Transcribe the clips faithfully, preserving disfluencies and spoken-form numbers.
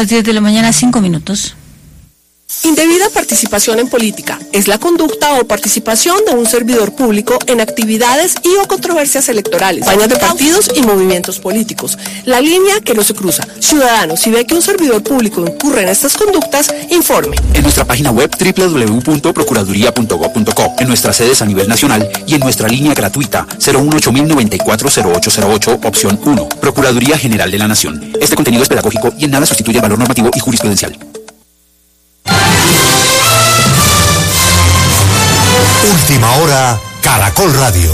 las diez de la mañana, cinco minutos. Indebida participación en política es la conducta o participación de un servidor público en actividades y o controversias electorales, campañas de partidos y movimientos políticos. La línea que no se cruza. Ciudadano, si ve que un servidor público incurre en estas conductas, informe. En nuestra página web doble u doble u doble u punto procuraduría punto gob punto co, en nuestras sedes a nivel nacional y en nuestra línea gratuita cero uno ocho mil noventa y cuatro cero ocho cero ocho, opción uno. Procuraduría General de la Nación. Este contenido es pedagógico y en nada sustituye el valor normativo y jurisprudencial. Última hora, Caracol Radio.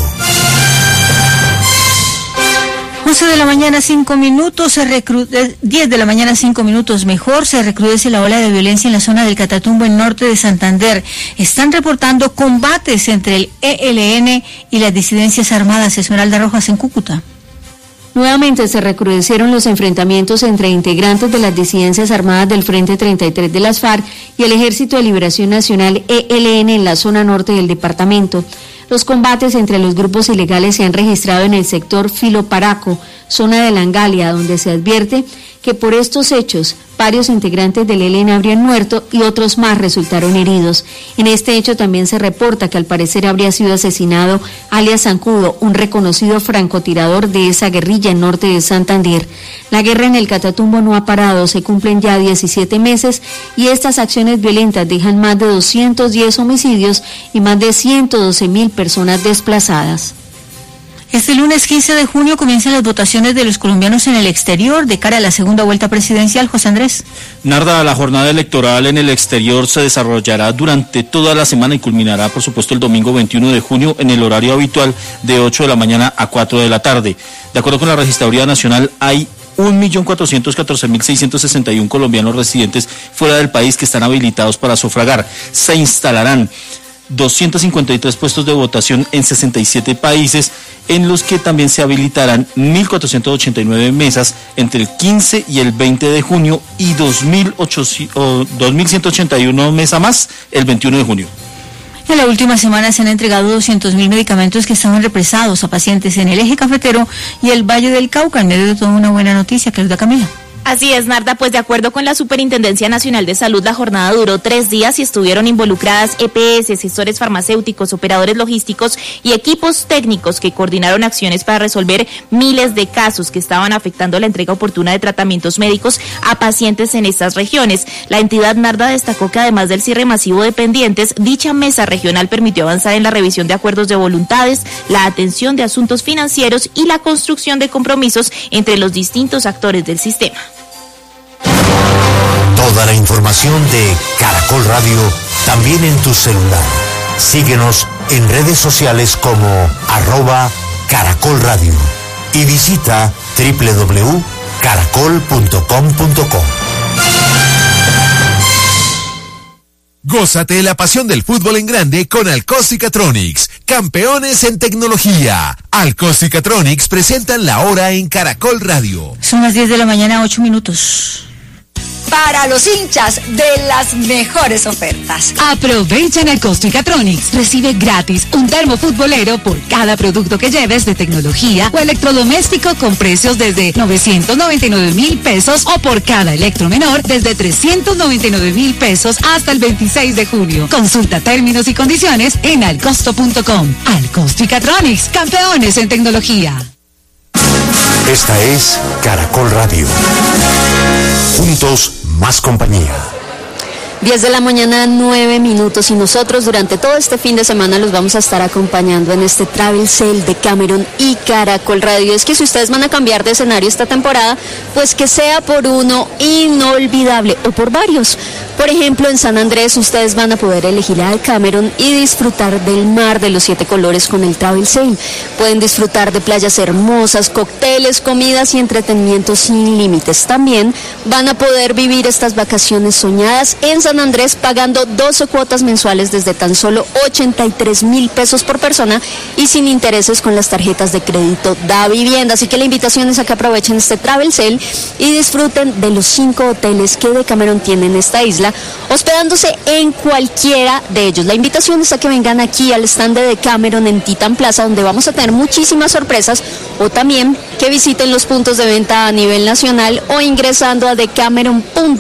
once de la mañana, cinco minutos, se recru... diez de la mañana, cinco minutos mejor, se recrudece la ola de violencia en la zona del Catatumbo, en norte de Santander. Están reportando combates entre el E L N y las disidencias armadas. Esmeralda Rojas en Cúcuta. Nuevamente se recrudecieron los enfrentamientos entre integrantes de las disidencias armadas del Frente treinta y tres de las FARC y el Ejército de Liberación Nacional E L N en la zona norte del departamento. Los combates entre los grupos ilegales se han registrado en el sector Filoparaco, zona de Langalia, donde se advierte que por estos hechos varios integrantes del E L N habrían muerto y otros más resultaron heridos. En este hecho también se reporta que al parecer habría sido asesinado alias Zancudo, un reconocido francotirador de esa guerrilla en norte de Santander. La guerra en el Catatumbo no ha parado, se cumplen ya diecisiete meses y estas acciones violentas dejan más de doscientos diez homicidios y más de ciento doce mil personas desplazadas. Este lunes quince de junio comienzan las votaciones de los colombianos en el exterior de cara a la segunda vuelta presidencial. José Andrés. Narda, la jornada electoral en el exterior se desarrollará durante toda la semana y culminará, por supuesto, el domingo veintiuno de junio en el horario habitual de ocho de la mañana a cuatro de la tarde. De acuerdo con la Registraduría Nacional, hay un millón cuatrocientos catorce mil seiscientos sesenta y uno colombianos residentes fuera del país que están habilitados para sufragar. Se instalarán doscientos cincuenta y tres puestos de votación en sesenta y siete países, en los que también se habilitarán mil cuatrocientas ochenta y nueve mesas entre el quince y el veinte de junio y dos mil ciento ochenta y una mesas más el veintiuno de junio. En la última semana se han entregado doscientos mil medicamentos que estaban represados a pacientes en el eje cafetero y el Valle del Cauca, en medio de toda una buena noticia, que es de Camila. Así es, Narda, pues de acuerdo con la Superintendencia Nacional de Salud, la jornada duró tres días y estuvieron involucradas E P S, asesores farmacéuticos, operadores logísticos y equipos técnicos que coordinaron acciones para resolver miles de casos que estaban afectando la entrega oportuna de tratamientos médicos a pacientes en estas regiones. La entidad, Narda, destacó que además del cierre masivo de pendientes, dicha mesa regional permitió avanzar en la revisión de acuerdos de voluntades, la atención de asuntos financieros y la construcción de compromisos entre los distintos actores del sistema. Toda la información de Caracol Radio también en tu celular. Síguenos en redes sociales como arroba Caracol Radio y visita doble u doble u doble u punto caracol punto com punto co. Gózate la pasión del fútbol en grande con Alcos-Cicatronics, campeones en tecnología. Alcos-Cicatronics presentan la hora en Caracol Radio. Son las diez de la mañana, ocho minutos. Para los hinchas de las mejores ofertas. Aprovecha en Alcos-Cicatronics. Recibe gratis un termo futbolero por cada producto que lleves de tecnología o electrodoméstico con precios desde novecientos noventa y nueve mil pesos o por cada electromenor desde trescientos noventa y nueve mil pesos hasta el veintiséis de junio. Consulta términos y condiciones en alcosto punto com. Alcos-Cicatronics, campeones en tecnología. Esta es Caracol Radio. Juntos, más compañía. diez de la mañana, nueve minutos, y nosotros durante todo este fin de semana los vamos a estar acompañando en este Travel Sale de Cameron y Caracol Radio. Es que si ustedes van a cambiar de escenario esta temporada, pues que sea por uno inolvidable o por varios. Por ejemplo, en San Andrés ustedes van a poder elegir al Cameron y disfrutar del mar de los siete colores con el Travel Sale. Pueden disfrutar de playas hermosas, cócteles, comidas y entretenimiento sin límites. También van a poder vivir estas vacaciones soñadas en San Andrés pagando doce cuotas mensuales desde tan solo ochenta y tres mil pesos por persona y sin intereses con las tarjetas de crédito Da Vivienda. Así que la invitación es a que aprovechen este Travel Sale y disfruten de los cinco hoteles que Decameron tiene en esta isla, hospedándose en cualquiera de ellos. La invitación es a que vengan aquí al stand de Decameron en Titan Plaza, donde vamos a tener muchísimas sorpresas, o también que visiten los puntos de venta a nivel nacional o ingresando a decameron punto com.